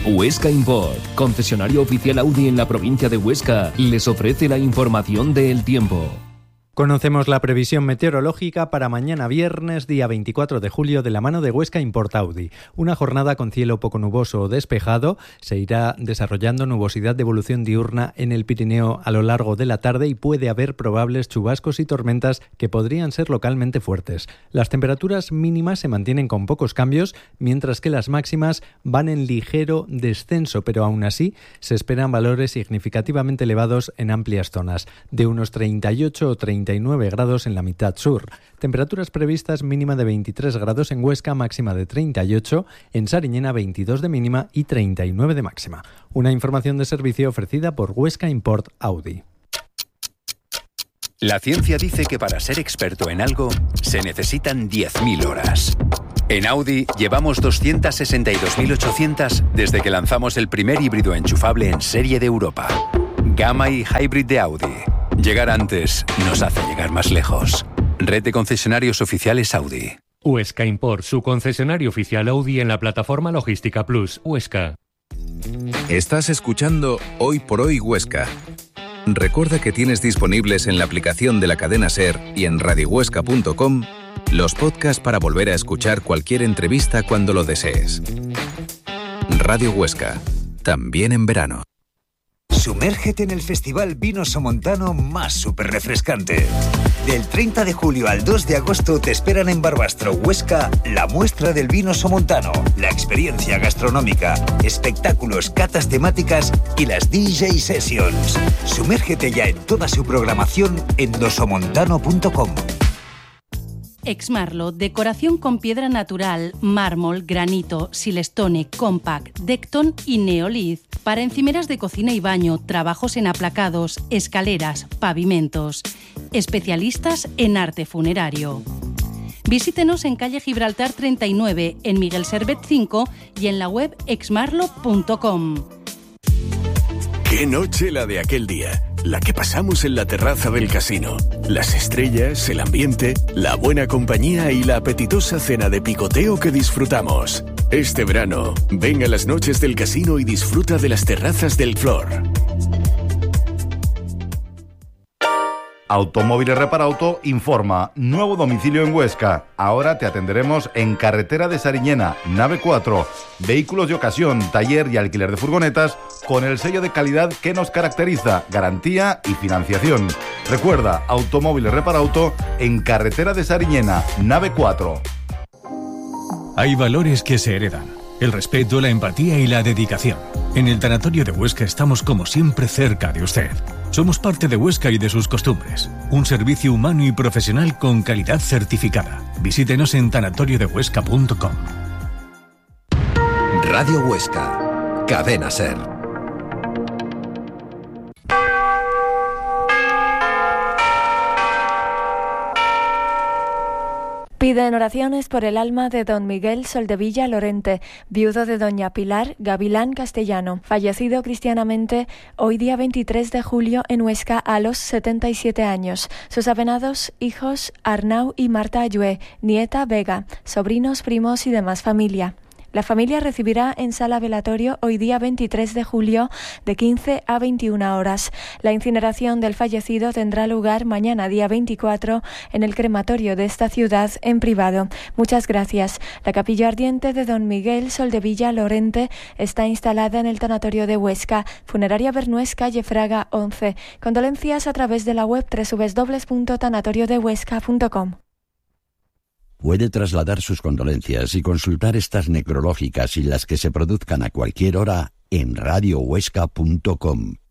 Huesca Import, concesionario oficial Audi en la provincia de Huesca, les ofrece la información del tiempo. Conocemos la previsión meteorológica para mañana viernes, día 24 de julio, de la mano de Huesca Import Audi. Una jornada con cielo poco nuboso o despejado. Se irá desarrollando nubosidad de evolución diurna en el Pirineo a lo largo de la tarde y puede haber probables chubascos y tormentas que podrían ser localmente fuertes. Las temperaturas mínimas se mantienen con pocos cambios, mientras que las máximas van en ligero descenso, pero aún así se esperan valores significativamente elevados en amplias zonas, de unos 38 o 39 grados en la mitad sur. Temperaturas previstas: mínima de 23 grados en Huesca, máxima de 38, en Sariñena 22 de mínima y 39 de máxima. Una información de servicio ofrecida por Huesca Import Audi. La ciencia dice que para ser experto en algo se necesitan 10.000 horas. En Audi llevamos 262.800 desde que lanzamos el primer híbrido enchufable en serie de Europa. Gamma y Hybrid de Audi. Llegar antes nos hace llegar más lejos. Red de concesionarios oficiales Audi. Huesca Import, su concesionario oficial Audi en la plataforma Logística Plus, Huesca. Estás escuchando Hoy por Hoy Huesca. Recuerda que tienes disponibles en la aplicación de la cadena SER y en radiohuesca.com los podcasts para volver a escuchar cualquier entrevista cuando lo desees. Radio Huesca, también en verano. Sumérgete en el Festival Vino Somontano más súper refrescante. Del 30 de julio al 2 de agosto te esperan en Barbastro, Huesca, la muestra del vino somontano, la experiencia gastronómica, espectáculos, catas temáticas y las DJ Sessions. Sumérgete ya en toda su programación en dosomontano.com. Exmarlo, decoración con piedra natural, mármol, granito, silestone, compact, Decton y neolith. Para encimeras de cocina y baño, trabajos en aplacados, escaleras, pavimentos. Especialistas en arte funerario. Visítenos en calle Gibraltar 39, en Miguel Servet 5 y en la web exmarlo.com. ¡Qué noche la de aquel día! La que pasamos en la terraza del casino. Las estrellas, el ambiente, la buena compañía y la apetitosa cena de picoteo que disfrutamos. Este verano, ven a las noches del casino y disfruta de las terrazas del Flor. Automóviles Reparauto informa. Nuevo domicilio en Huesca. Ahora te atenderemos en carretera de Sariñena, nave 4. Vehículos de ocasión, taller y alquiler de furgonetas con el sello de calidad que nos caracteriza, garantía y financiación. Recuerda, Automóviles Reparauto en carretera de Sariñena, nave 4. Hay valores que se heredan: el respeto, la empatía y la dedicación. En el Tanatorio de Huesca estamos como siempre cerca de usted. Somos parte de Huesca y de sus costumbres. Un servicio humano y profesional con calidad certificada. Visítenos en tanatoriodehuesca.com. Radio Huesca, Cadena SER. Piden oraciones por el alma de don Miguel Soldevilla Lorente, viudo de doña Pilar Gavilán Castellano, fallecido cristianamente hoy día 23 de julio en Huesca a los 77 años. Sus avenados hijos Arnau y Marta Ayue, nieta Vega, sobrinos, primos y demás familia. La familia recibirá en sala velatorio hoy día 23 de julio de 15 a 21 horas. La incineración del fallecido tendrá lugar mañana día 24 en el crematorio de esta ciudad en privado. Muchas gracias. La capilla ardiente de don Miguel Soldevilla Lorente está instalada en el tanatorio de Huesca, Funeraria Bernués, calle Fraga 11. Condolencias a través de la web www.tanatoriodehuesca.com. Puede trasladar sus condolencias y consultar estas necrológicas y las que se produzcan a cualquier hora en radiohuesca.com.